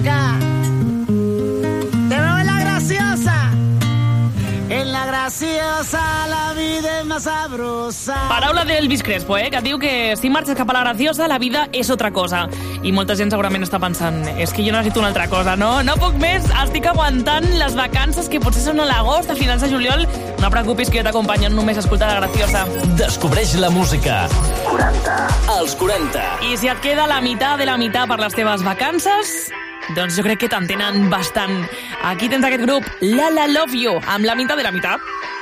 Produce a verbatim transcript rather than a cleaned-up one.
loca. Te veo en la graciosa. En la graciosa la vida és més sabrosa. Paraula d'Elvis Crespo, eh, que diu que si marxes cap a la graciosa la vida és otra cosa. I molta gent segurament està pensant, és que jo necessito una altra cosa, no? No puc més, estic aguantant les vacances que potser són a l'agost, a finals de juliol. No preocupis que jo t'acompanyo només a escoltar la graciosa. Descobreix la música. quaranta. Els quaranta. I si et queda la meitat de la meitat per les teves vacances, doncs jo crec que t'entenen bastant. Aquí tens aquest grup, La La Love You, amb la meitat de la meitat.